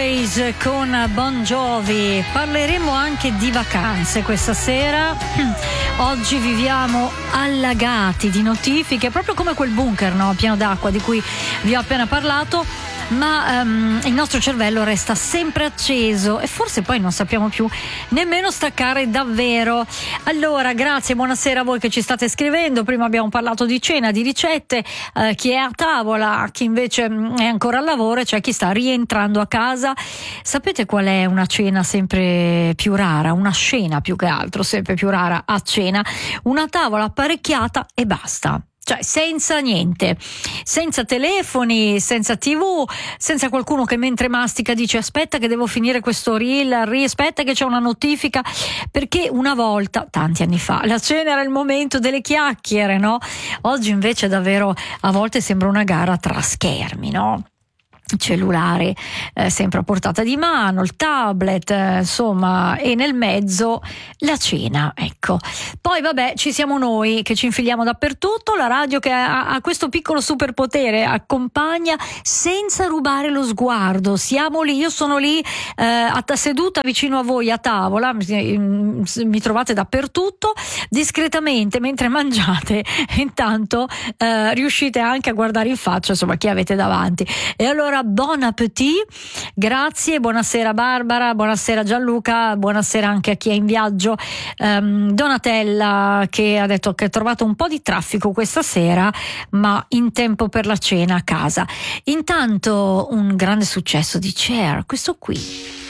Boys con Bon Jovi. Parleremo anche di vacanze questa sera. Oggi viviamo allagati di notifiche, proprio come quel bunker, no? Pieno d'acqua di cui vi ho appena parlato. Ma il nostro cervello resta sempre acceso e forse poi non sappiamo più nemmeno staccare davvero. Allora, grazie, buonasera a voi che ci state scrivendo. Prima abbiamo parlato di cena, di ricette, chi è a tavola, chi invece è ancora al lavoro, cioè chi sta rientrando a casa. Sapete qual è una cena sempre più rara, una scena più che altro sempre più rara a cena? Una tavola apparecchiata e basta. Cioè senza niente, senza telefoni, senza TV, senza qualcuno che mentre mastica dice aspetta che devo finire questo reel, aspetta che c'è una notifica, perché una volta, tanti anni fa, la cena era il momento delle chiacchiere, no? Oggi invece davvero a volte sembra una gara tra schermi, no? Cellulare sempre a portata di mano, il tablet, insomma, e nel mezzo la cena, ecco. Poi vabbè, ci siamo noi che ci infiliamo dappertutto, la radio che ha questo piccolo superpotere, accompagna senza rubare lo sguardo. Siamo lì, io sono lì seduta vicino a voi a tavola, mi trovate dappertutto, discretamente mentre mangiate, intanto riuscite anche a guardare in faccia, insomma, chi avete davanti. E allora bon appétit, grazie, buonasera Barbara, buonasera Gianluca, buonasera anche a chi è in viaggio, Donatella che ha detto che ha trovato un po' di traffico questa sera ma in tempo per la cena a casa. Intanto un grande successo di Cher, questo qui.